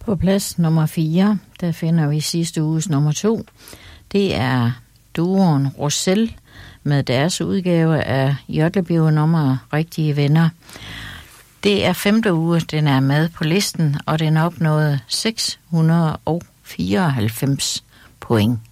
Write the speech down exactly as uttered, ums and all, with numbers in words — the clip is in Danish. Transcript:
På plads nummer fire, der finder vi sidste uges nummer to. Det er duoen Rosell med deres udgave af Jodlebio-nummeret Rigtige Venner. Det er femte uge, den er med på listen, og den opnåede seks hundrede fireoghalvfems point.